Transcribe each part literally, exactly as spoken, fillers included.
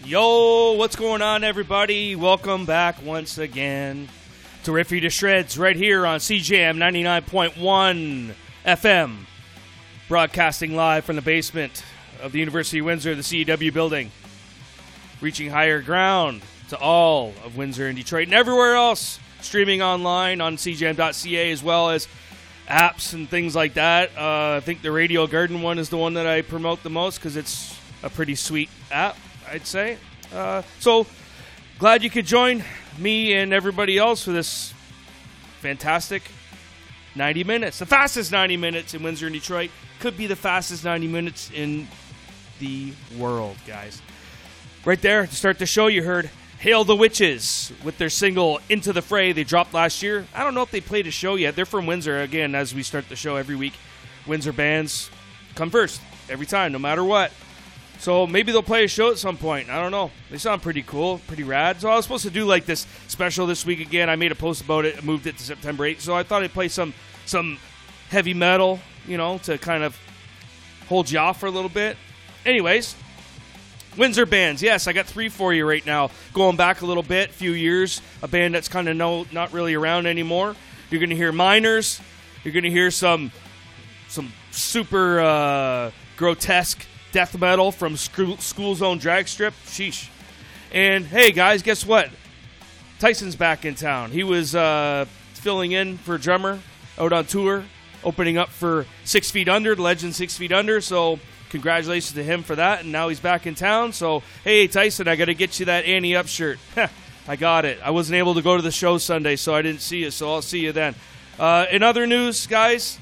Yo, what's going on, everybody? Welcome back once again to Rip You to Shreds right here on C J M ninety-nine point one F M, broadcasting live from the basement of the University of Windsor, the C E W building, reaching higher ground to all of Windsor and Detroit and everywhere else, streaming online on C J M dot C A as well as apps and things like that. Uh, I think the Radio Garden one is the one that I promote the most because it's a pretty sweet app, I'd say. Uh, so, glad you could join me and everybody else for this fantastic ninety minutes. The fastest ninety minutes in Windsor and Detroit. Could be the fastest ninety minutes in the world, guys. Right there, to start the show, you heard Hail the Witches with their single Into the Fray. They dropped last year. I don't know if they played a show yet. They're from Windsor. Again, as we start the show every week, Windsor bands come first every time, no matter what. So maybe they'll play a show at some point. I don't know. They sound pretty cool, pretty rad. So I was supposed to do like this special this week again. I made a post about it, moved it to September eighth. So I thought I'd play some some heavy metal, you know, to kind of hold you off for a little bit. Anyways, Windsor bands. Yes, I got three for you right now. Going back a little bit, few years, a band that's kind of no, not really around anymore. You're going to hear Miners. You're going to hear some some super uh, grotesque death metal from School, School Zone Drag Strip. Sheesh. And hey, guys, guess what? Tyson's back in town. He was uh, filling in for a drummer out on tour, opening up for Six Feet Under, the legend Six Feet Under. So congratulations to him for that. And now he's back in town. So, hey, Tyson, I got to get you that Annie Up shirt. I got it. I wasn't able to go to the show Sunday, so I didn't see you. So I'll see you then. Uh, in other news, guys,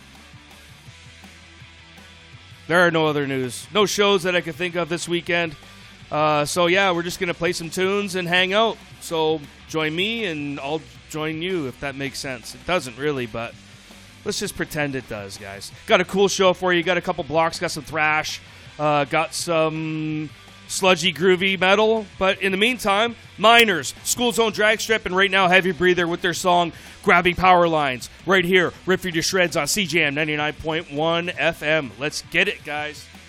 there are no other news. No shows that I can think of this weekend. Uh, so, yeah, we're just going to play some tunes and hang out. So join me, and I'll join you, if that makes sense. It doesn't really, but let's just pretend it does, guys. Got a cool show for you. Got a couple blocks. Got some thrash. Uh, got some sludgy, groovy metal. But in the meantime, Miners, School Zone Drag Strip, and right now Heavy Breather with their song Grabbing Power Lines. Right here, Rip You to Shreds on C J M ninety-nine point one F M. Let's get it, guys.